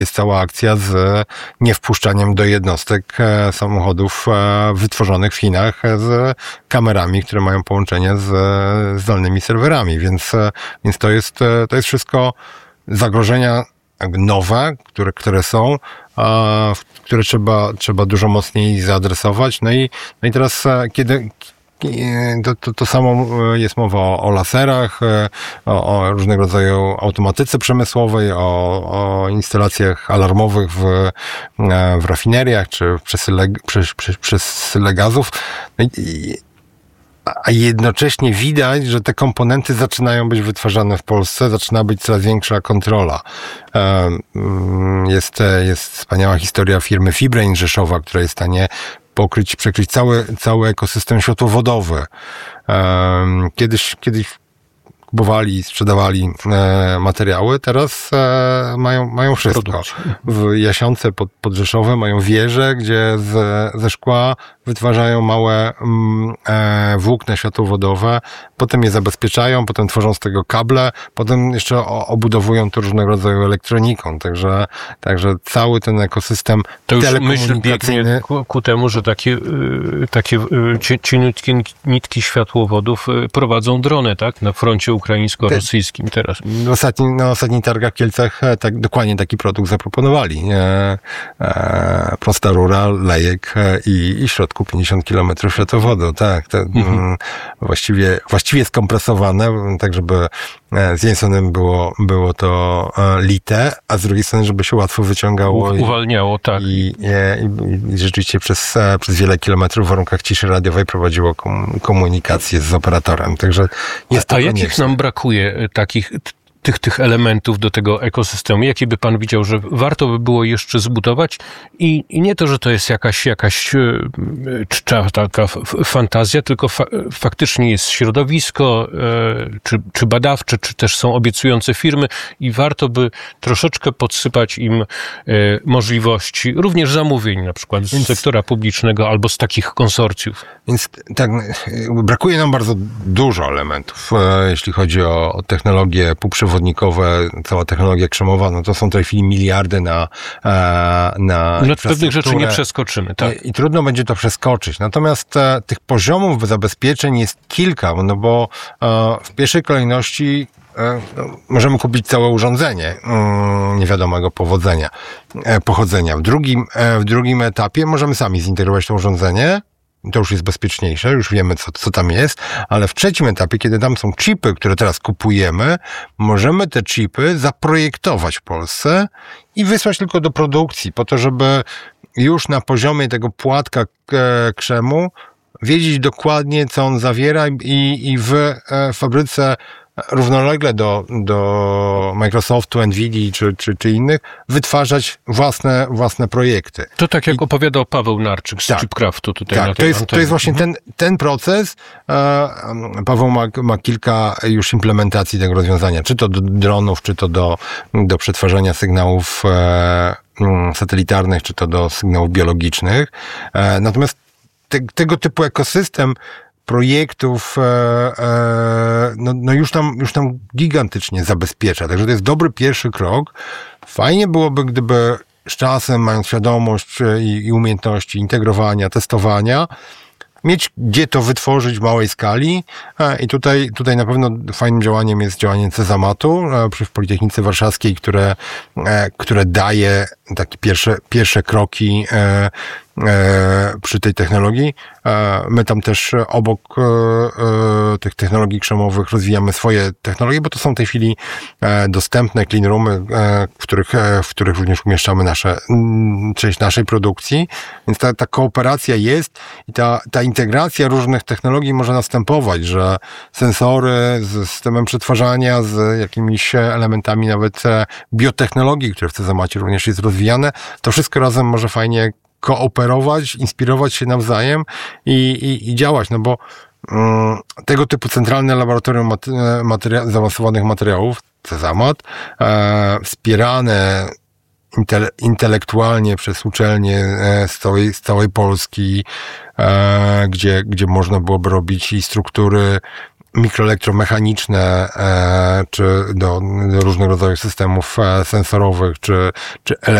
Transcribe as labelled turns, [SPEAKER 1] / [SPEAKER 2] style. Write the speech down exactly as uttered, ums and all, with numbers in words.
[SPEAKER 1] jest cała akcja z niewpuszczaniem do jednostek samochodów wytworzonych w Chinach z kamerami, które mają połączenie z zdalnymi serwerami, więc, więc to jest, to jest wszystko zagrożenia jakby nowe, które, które są, które trzeba, trzeba dużo mocniej zaadresować. No i, no i teraz, kiedy To, to, to samo jest mowa o, o laserach, o, o różnego rodzaju automatyce przemysłowej, o, o instalacjach alarmowych w, w rafineriach czy przesyle, przez, przez, przesyle gazów. A jednocześnie widać, że te komponenty zaczynają być wytwarzane w Polsce, zaczyna być coraz większa kontrola. Jest, jest wspaniała historia firmy Fibrain Rzeszowa, która jest w stanie pokryć, przekryć cały, cały ekosystem światłowodowy. Kiedyś, kiedyś kupowali i sprzedawali e, materiały, teraz e, mają, mają wszystko. W Jasionce pod, pod Rzeszowem mają wieże, gdzie z, ze szkła wytwarzają małe mm, e, włókna światłowodowe, potem je zabezpieczają, potem tworzą z tego kable, potem jeszcze o, obudowują to różnego rodzaju elektroniką. Także, także cały ten ekosystem
[SPEAKER 2] to już
[SPEAKER 1] telekomunikacyjny...
[SPEAKER 2] myśl ku, ku temu, że takie, takie cieniutkie nitki światłowodów prowadzą drony, tak? Na froncie ukraińsko-rosyjskim teraz.
[SPEAKER 1] Na ostatnich, na ostatnich targach w Kielcach tak, dokładnie taki produkt zaproponowali. E, e, prosta rura, lejek i, i w środku pięćdziesiąt kilometrów światłowodu. Tak, to, mhm. właściwie, właściwie skompresowane, tak żeby z jednej strony było, było to lite, a z drugiej strony, żeby się łatwo wyciągało.
[SPEAKER 2] Uwalniało,
[SPEAKER 1] i,
[SPEAKER 2] tak.
[SPEAKER 1] I, i, i rzeczywiście przez, przez wiele kilometrów w warunkach ciszy radiowej prowadziło komunikację z operatorem. Także jest to
[SPEAKER 2] a, a jakich nam brakuje takich tych, tych elementów do tego ekosystemu? Jakie by pan widział, że warto by było jeszcze zbudować? I, i nie to, że to jest jakaś, jakaś czcza, taka fantazja, tylko fa, faktycznie jest środowisko, e, czy, czy badawcze, czy też są obiecujące firmy i warto by troszeczkę podsypać im e, możliwości, również zamówień na przykład z Więc, sektora publicznego albo z takich konsorcjów.
[SPEAKER 1] Więc tak, brakuje nam bardzo dużo elementów, e, jeśli chodzi o, o technologię półprzewodnikową, cała technologia krzemowa, no to są w tej chwili miliardy na na
[SPEAKER 2] no, pewnych rzeczy nie przeskoczymy, tak.
[SPEAKER 1] I, I trudno będzie to przeskoczyć. Natomiast e, tych poziomów zabezpieczeń jest kilka, no bo e, w pierwszej kolejności e, no, możemy kupić całe urządzenie mm, niewiadomego powodzenia, e, pochodzenia. W drugim, e, w drugim etapie możemy sami zintegrować to urządzenie. To już jest bezpieczniejsze, już wiemy, co, co tam jest, ale w trzecim etapie, kiedy tam są chipy, które teraz kupujemy, możemy te chipy zaprojektować w Polsce i wysłać tylko do produkcji, po to, żeby już na poziomie tego płatka krzemu wiedzieć dokładnie, co on zawiera i, i w fabryce równolegle do, do Microsoftu, Nvidii czy, czy, czy innych wytwarzać własne, własne projekty.
[SPEAKER 2] To tak jak
[SPEAKER 1] I,
[SPEAKER 2] opowiadał Paweł Narczyk z tak, Chipcraftu tutaj
[SPEAKER 1] tak,
[SPEAKER 2] na
[SPEAKER 1] to jest, to jest właśnie ten, ten proces. Paweł ma, ma kilka już implementacji tego rozwiązania, czy to do dronów, czy to do, do przetwarzania sygnałów satelitarnych, czy to do sygnałów biologicznych. Natomiast te, tego typu ekosystem projektów e, e, no, no już tam, już tam gigantycznie zabezpiecza. Także to jest dobry pierwszy krok. Fajnie byłoby, gdyby z czasem, mając świadomość i, i umiejętności integrowania, testowania, mieć gdzie to wytworzyć w małej skali. I tutaj, tutaj na pewno fajnym działaniem jest działanie Cezamatu przy Politechnice Warszawskiej, które, które daje takie pierwsze, pierwsze kroki przy tej technologii. My tam też obok tych technologii krzemowych rozwijamy swoje technologie, bo to są w tej chwili dostępne clean roomy, w których, w których również umieszczamy nasze, część naszej produkcji. Więc ta, ta kooperacja jest i ta, ta integracja różnych technologii może następować, że sensory z systemem przetwarzania, z jakimiś elementami nawet biotechnologii, które w Cezamacie również jest rozwijane, to wszystko razem może fajnie kooperować, inspirować się nawzajem i, i, i działać, no bo um, tego typu centralne laboratorium mater- materia- zaawansowanych materiałów, Cezamat, e, wspierane intele- intelektualnie przez uczelnie e, z, całej, z całej Polski, e, gdzie, gdzie można byłoby robić i struktury mikroelektromechaniczne, czy do, do różnych rodzajów systemów sensorowych, czy, czy